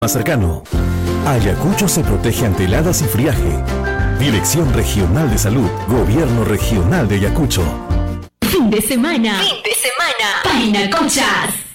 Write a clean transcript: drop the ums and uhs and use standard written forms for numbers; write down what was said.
más cercano. Ayacucho se protege ante heladas y friaje. Dirección Regional de Salud, Gobierno Regional de Ayacucho. Fin de semana. Painacochas.